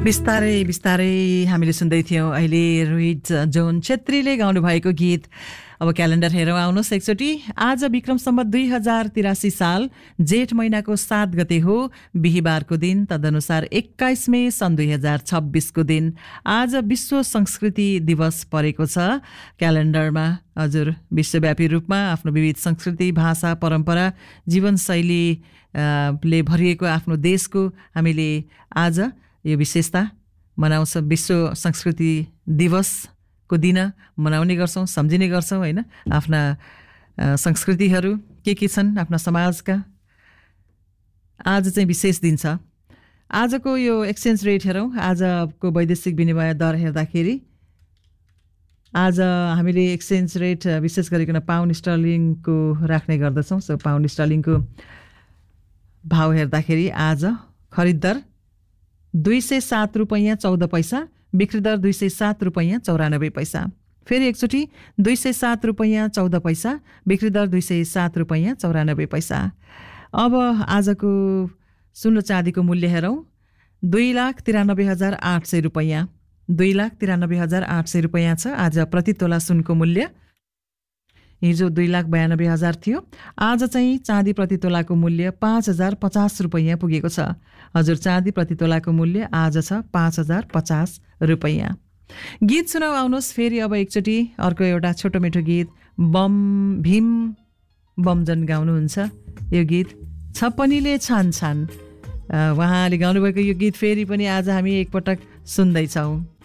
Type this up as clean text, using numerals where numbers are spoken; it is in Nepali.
बिस्तारै बिस्तारै हामीले सुन्दै थियौं अहिले रोहित जोन छेत्रीले गाउनु भएको गीत। अब क्यालेन्डर हेरौँ आउनुहोस् एकचोटि। आज विक्रम सम्वत 2083 साल जेठ महिनाको 7 गते हो, बिहिबारको दिन, तदनुसार 21 मे सन् 2026 को दिन। आज विश्व संस्कृति दिवस परेको छ क्यालेन्डरमा। हजुर, विश्वव्यापी रूपमा आफ्नो विविध संस्कृति, भाषा, परम्परा, जीवनशैली ले भरिएको आफ्नो देशको हामीले आज यो विशेषता मनाउँछ। विश्व संस्कृति दिवसको दिन मनाउने गर्छौँ, सम्झिने गर्छौँ होइन। आफ्ना संस्कृतिहरू के छन् आफ्ना समाजका, आज चाहिँ विशेष दिन छ। आजको यो एक्सचेन्ज रेट हेरौँ। आजको वैदेशिक विनिमय दर हेर्दाखेरि आज हामीले एक्सचेन्ज रेट विशेष गरिकन पाउन्ड स्टर्लिङको राख्ने गर्दछौँ। सो पाउन्ड स्टर्लिङको भाव हेर्दाखेरि आज खरिद दर 207 रुपैयाँ 14 पैसा, बिक्री दर 207 रुपैयाँ 94 पैसा। फेरि एकचोटि 207 रुपैयाँ 14 पैसा, बिक्री दर 207 रुपैयाँ 94 पैसा। अब आजको सुन र चाँदीको मूल्य हेरौँ। 2,93,800 रुपैयाँ, 2,93,800 रुपैयाँ छ आज प्रति तोला सुनको मूल्य। हिजो 2,92,000 थियो। आज चाहिँ चाँदी प्रति तोलाको मूल्य 5,050 रुपैयाँ पुगेको छ। हजुर, चाँदी प्रति तोलाको मूल्य आज छ 5,050 रुपैयाँ। गीत सुनाउ आउनुहोस् फेरि अब एकचोटि अर्को एउटा छोटो मिठो गीत। भीम बमजन गाउनुहुन्छ यो गीत, छपनीले छान छान। उहाँले गाउनुभएको यो गीत फेरि पनि आज हामी एकपटक सुन्दैछौँ।